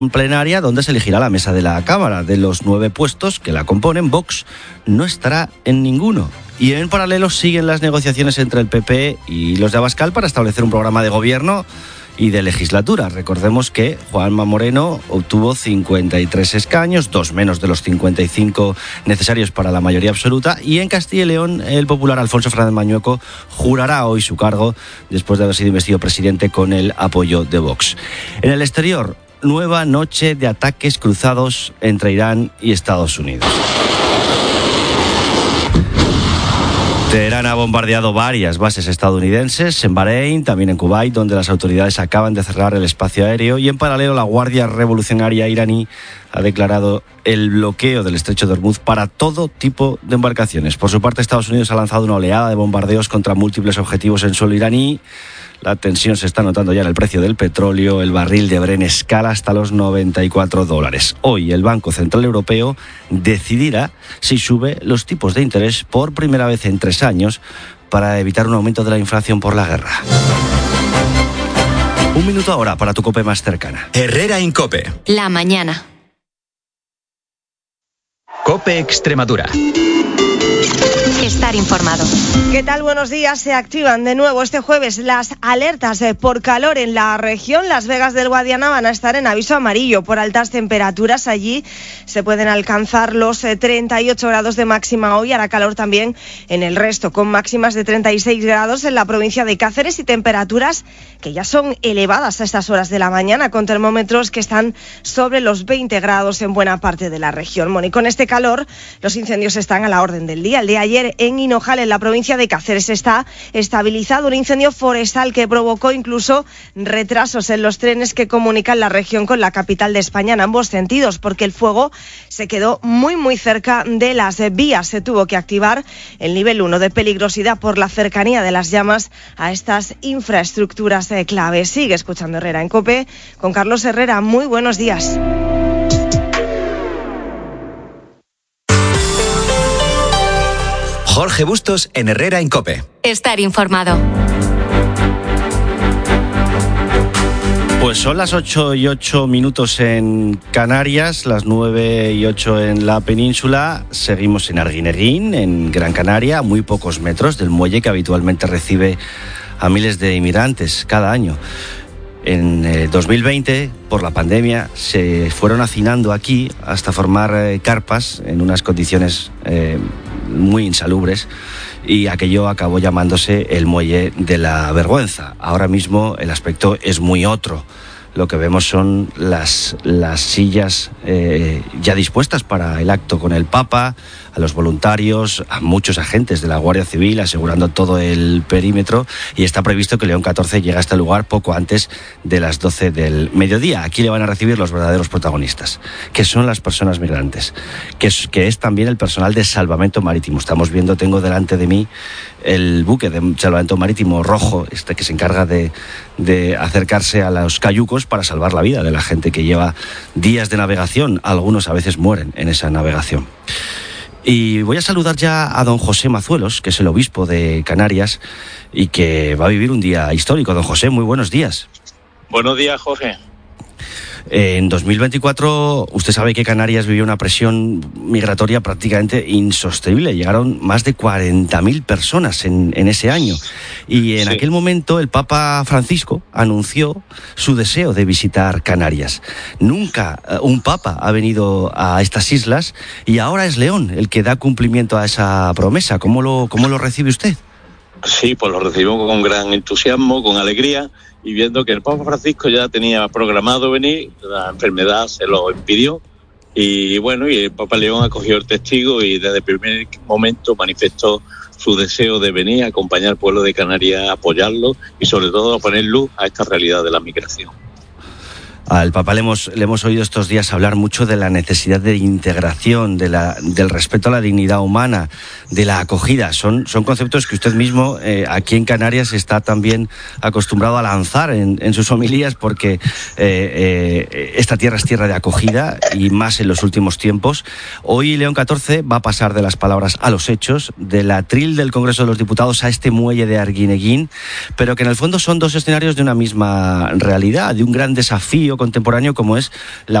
plenaria donde se elegirá la mesa de la Cámara. De los 9 puestos que la componen, Vox no estará en ninguno. Y en paralelo siguen las negociaciones entre el PP y los de Abascal para establecer un programa de gobierno y de legislatura. Recordemos que Juanma Moreno obtuvo 53 escaños, 2 menos de los 55 necesarios para la mayoría absoluta, y en Castilla y León el popular Alfonso Fernández Mañueco jurará hoy su cargo después de haber sido investido presidente con el apoyo de Vox. En el exterior, nueva noche de ataques cruzados entre Irán y Estados Unidos. Teherán ha bombardeado varias bases estadounidenses, en Bahrein, también en Kuwait, donde las autoridades acaban de cerrar el espacio aéreo, y en paralelo la Guardia Revolucionaria iraní ha declarado el bloqueo del estrecho de Hormuz para todo tipo de embarcaciones. Por su parte, Estados Unidos ha lanzado una oleada de bombardeos contra múltiples objetivos en suelo iraní. La tensión se está notando ya en el precio del petróleo. El barril de Brent escala hasta los $94. Hoy el Banco Central Europeo decidirá si sube los tipos de interés por primera vez en 3 años para evitar un aumento de la inflación por la guerra. 1 minuto ahora para tu COPE más cercana. Herrera Incope. La mañana. COPE Extremadura. Estar informado. ¿Qué tal? Buenos días. Se activan de nuevo este jueves las alertas por calor en la región. Las Vegas del Guadiana van a estar en aviso amarillo por altas temperaturas. Allí se pueden alcanzar los 38 grados de máxima hoy. Hará calor también en el resto, con máximas de 36 grados en la provincia de Cáceres y temperaturas que ya son elevadas a estas horas de la mañana, con termómetros que están sobre los 20 grados en buena parte de la región. Bueno, y con este calor, los incendios están a la orden del día. El de ayer en Hinojal, en la provincia de Cáceres, está estabilizado un incendio forestal que provocó incluso retrasos en los trenes que comunican la región con la capital de España en ambos sentidos, porque el fuego se quedó muy cerca de las vías. Se tuvo que activar el nivel 1 de peligrosidad por la cercanía de las llamas a estas infraestructuras clave. Sigue escuchando Herrera en COPE con Carlos Herrera. Muy buenos días. Jorge Bustos en Herrera en COPE. Estar informado. Pues son las 8:08 en Canarias, las 9:08 en la península. Seguimos en Arguineguín, en Gran Canaria, a muy pocos metros del muelle que habitualmente recibe a miles de inmigrantes cada año. En 2020, por la pandemia, se fueron hacinando aquí hasta formar carpas en unas condiciones muy insalubres, y aquello acabó llamándose el Muelle de la Vergüenza. Ahora mismo el aspecto es muy otro. Lo que vemos son las sillas ya dispuestas para el acto con el Papa, a los voluntarios, a muchos agentes de la Guardia Civil asegurando todo el perímetro, y está previsto que León XIV llegue a este lugar poco antes de las 12 del mediodía. Aquí le van a recibir los verdaderos protagonistas, que son las personas migrantes, que es también el personal de salvamento marítimo. Estamos viendo, tengo delante de mí el buque de salvamento marítimo rojo, que se encarga de acercarse a los cayucos para salvar la vida de la gente que lleva días de navegación. Algunos a veces mueren en esa navegación. Y voy a saludar ya a don José Mazuelos, que es el obispo de Canarias y que va a vivir un día histórico. Don José, muy buenos días. Buenos días, Jorge. En 2024, usted sabe que Canarias vivió una presión migratoria prácticamente insostenible. Llegaron más de 40.000 personas en ese año. Y en aquel momento el Papa Francisco anunció su deseo de visitar Canarias. Nunca un Papa ha venido a estas islas, y ahora es León el que da cumplimiento a esa promesa. ¿Cómo lo recibe usted? Sí, pues lo recibimos con gran entusiasmo, con alegría, y viendo que el Papa Francisco ya tenía programado venir, la enfermedad se lo impidió, y bueno, y el Papa León acogió el testigo y desde el primer momento manifestó su deseo de venir a acompañar al pueblo de Canarias, apoyarlo y sobre todo a poner luz a esta realidad de la migración. Al Papa le hemos oído estos días hablar mucho de la necesidad de integración, del respeto a la dignidad humana, de la acogida. Son conceptos que usted mismo aquí en Canarias está también acostumbrado a lanzar en sus homilías, porque esta tierra es tierra de acogida, y más en los últimos tiempos. Hoy León XIV va a pasar de las palabras a los hechos, del atril del Congreso de los Diputados a este muelle de Arguineguín, pero que en el fondo son dos escenarios de una misma realidad, de un gran desafío contemporáneo como es la